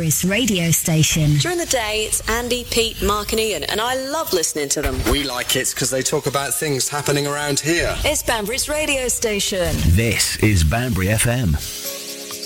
Banbury's radio station. During the day, it's Andy, Pete, Mark and Ian, and I love listening to them. We like it because they talk about things happening around here. It's Banbury's radio station. This is Banbury FM.